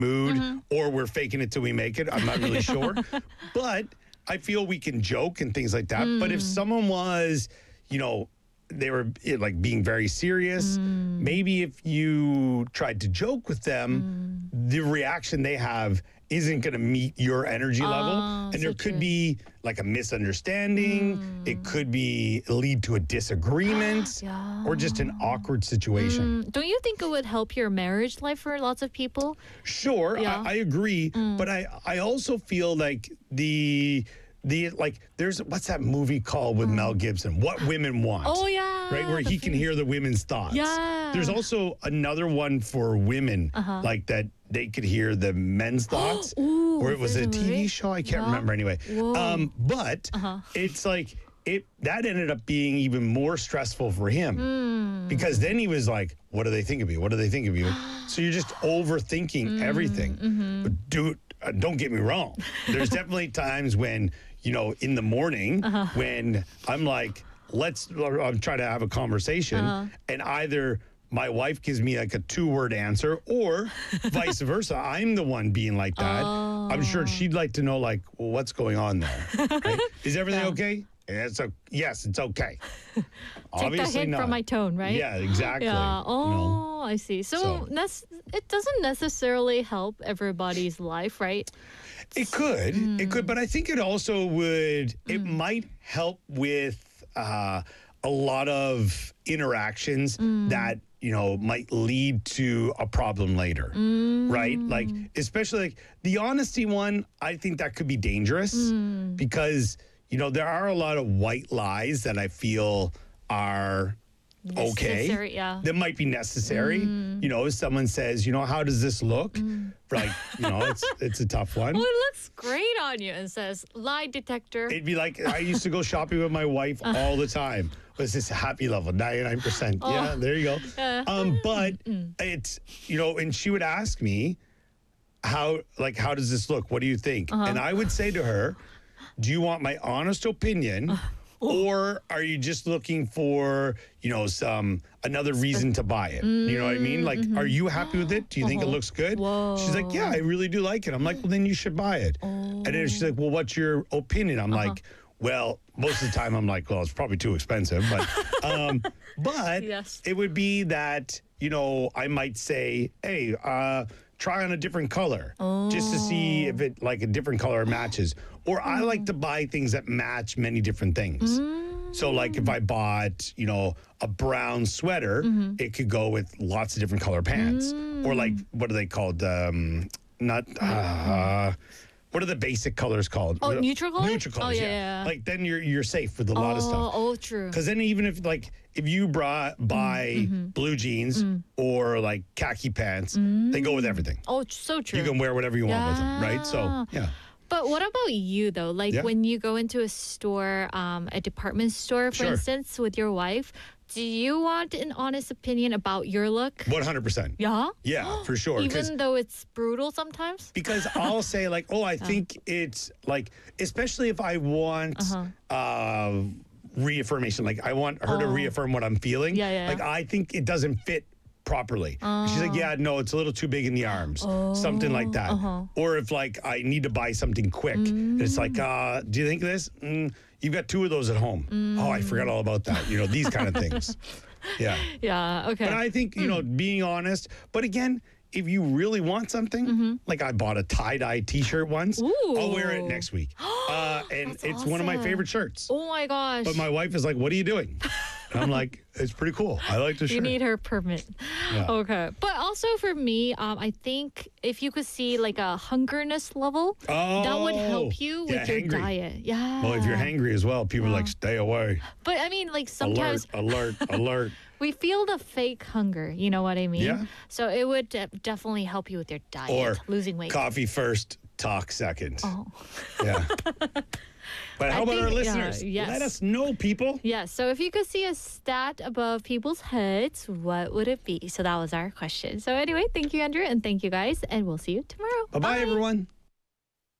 mood, or we're faking it till we make it. I'm not really sure. But I feel we can joke and things like that. But if someone was, they were like being very serious, maybe if you tried to joke with them, the reaction they have isn't going to meet your energy level. And there could be like a misunderstanding. It could lead to a disagreement or just an awkward situation. Don't you think it would help your marriage life for lots of people? Sure, I agree. But I also feel like there's what's that movie called with Mel Gibson? What Women Want. Oh yeah, right, where he can hear the women's thoughts. Yeah. There's also another one for women like that they could hear the men's thoughts. Ooh, or it was a TV really? show. I can't remember anyway. But it's like that ended up being even more stressful for him because then he was like, "What do they think of you? What do they think of you?" So you're just overthinking everything. But dude, don't get me wrong. There's definitely times when, in the morning when I'm like, I'm trying to have a conversation and either my wife gives me like a 2-word answer or vice versa. I'm the one being like that. I'm sure she'd like to know like, well, what's going on there? Right? Is everything okay? Yes, it's okay. Take Obviously the hint not. from my tone, right? Yeah, exactly. Yeah. Oh, I see. So it doesn't necessarily help everybody's life, right? It could, but I think it also would. It might help with a lot of interactions that might lead to a problem later, right? Like especially like the honesty one. I think that could be dangerous because there are a lot of white lies that I feel are okay. That might be necessary. If someone says, how does this look? Like, it's a tough one. Well, it looks great on you and says lie detector. It'd be like I used to go shopping with my wife all the time. Was this happy level 99%? Yeah, there you go. But it's and she would ask me how does this look? What do you think? And I would say to her, do you want my honest opinion? Or are you just looking for, another reason to buy it? You know what I mean? Like, are you happy with it? Do you think it looks good? Whoa. She's like, yeah, I really do like it. I'm like, well, then you should buy it. And then she's like, well, what's your opinion? I'm like, well, most of the time I'm like, well, it's probably too expensive. But Yes. it would be that, I might say, hey, try on a different color just to see if it like a different color matches. Or I like to buy things that match many different things. So like if I bought, a brown sweater, it could go with lots of different color pants. Or like, what are they called? What are the basic colors called? Oh, neutral colors? Neutral colors, yeah. Like then you're safe with a lot of stuff. Oh, true. Because then even if you buy blue jeans or like khaki pants, they go with everything. Oh, so true. You can wear whatever you want with them, right? So, yeah. But what about you, though? Like when you go into a store, a department store, for instance, with your wife, do you want an honest opinion about your look? 100%. Yeah? Yeah, for sure. Even though it's brutal sometimes? Because I'll say like, oh, I think it's like, especially if I want reaffirmation, like I want her to reaffirm what I'm feeling. Yeah. Like I think it doesn't fit properly. She's like, yeah, no, it's a little too big in the arms. Something like that. Or if like I need to buy something quick, it's like, do you think of this? You've got 2 of those at home. Oh, I forgot all about that. These kind of things. Yeah. Yeah, okay. But I think, being honest, but again, if you really want something, like I bought a tie-dye t-shirt once, I'll wear it next week. And it's one of my favorite shirts. Oh my gosh. But my wife is like, what are you doing? And I'm like, it's pretty cool. I like the shirt. You need her permit. Yeah. Okay. But also for me, I think if you could see like a hungerness level, that would help you with your diet. Yeah. Well, if you're hangry as well, people are like, stay away. But I mean, like sometimes Alert. we feel the fake hunger. You know what I mean? Yeah. So it would definitely help you with your diet, Or losing weight. Coffee first, talk second. Oh. Yeah. But how about our listeners? Yes. Let us know, people. Yeah, so if you could see a stat above people's heads, what would it be? So that was our question. So anyway, thank you, Andrew, and thank you guys, and we'll see you tomorrow. Bye-bye, everyone.